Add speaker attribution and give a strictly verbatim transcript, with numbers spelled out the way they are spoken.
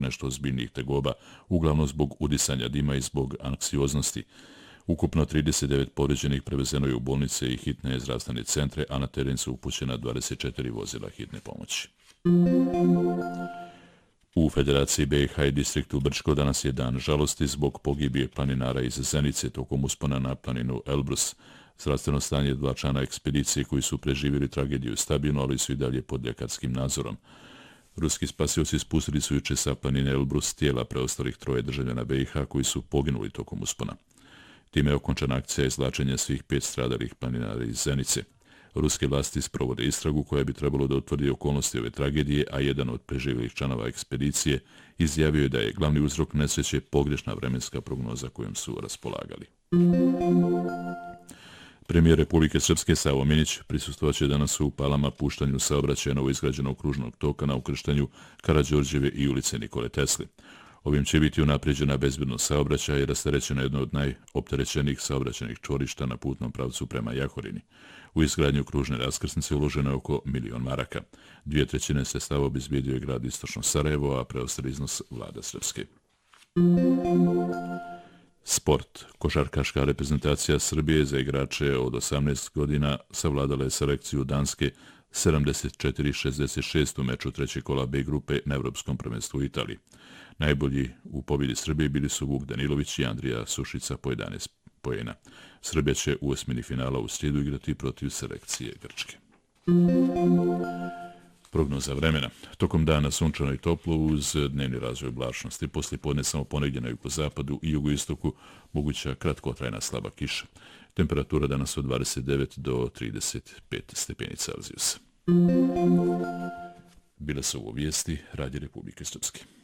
Speaker 1: nešto ozbiljnijih tegoba, uglavnom zbog udisanja dima i zbog anksioznosti. Ukupno trideset devet povrijeđenih prevezeno je u bolnice i hitne zdravstvene centre, a na teren su upućena dvadeset četiri vozila hitne pomoći. U Federaciji B i H i distriktu Brčko danas je dan žalosti zbog pogibije planinara iz Zenice tokom uspona na planinu Elbrus. Zdravstveno stanje dva člana ekspedicije koji su preživjeli tragediju stabilno, ali su i dalje pod ljekarskim nadzorom. Ruski spasioci spustili su juče sa planine Elbrus tijela preostalih troje državljana B i H koji su poginuli tokom uspona. Time je okončana akcija izvlačenja svih pet stradalih planinara iz Zenice. Ruske vlasti sprovode istragu koja bi trebalo da utvrdi okolnosti ove tragedije, a jedan od preživjelih članova ekspedicije izjavio je da je glavni uzrok nesreće pogrešna vremenska prognoza kojom su raspolagali. Premijer Republike Srpske Savo Minić prisustvovaće danas u Palama puštanju saobraćaja novoizgrađenog kružnog toka na ukrštanju Karađorđeve i ulice Nikole Tesle. Ovim će biti unaprijeđena bezbednost saobraćaja i rasterećena jedno od najopterećenijih saobraćajnih čvorišta na putnom pravcu prema Jahorini. U izgradnju kružne raskrsnice uloženo je oko milion maraka. Dvije trećine sredstava obezbijedio je grad Istočno Sarajevo, a preostali iznos vlada Srpske. Sport. Košarkaška reprezentacija Srbije za igrače od osamnaest godina savladala je selekciju Danske sedamdeset četiri šezdeset šest u meču trećeg kola B grupe na Evropskom prvenstvu u Italiji. Najbolji u pobjedi Srbije bili su Vuk Danilović i Andrija Sušica po jedanaest poena. Srbija će u osmini finala u srijedu igrati protiv selekcije Grčke. Prognoza vremena. Tokom dana sunčano i toplo uz dnevni razvoj oblačnosti. Poslije podne samo ponegdje na jugozapadu i jugoistoku moguća kratkotrajna slaba kiša. Temperatura danas od dvadeset devet do trideset pet stepeni Celzijusa. Bile su ovo vijesti Radija Republike Srpske.